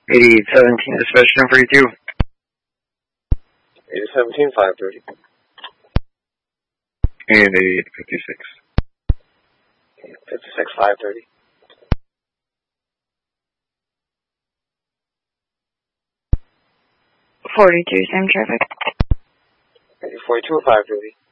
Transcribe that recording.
8817, dispatch 1042. 8817, 530. And 8856. 56, 530. 42, same traffic. 42 or 530.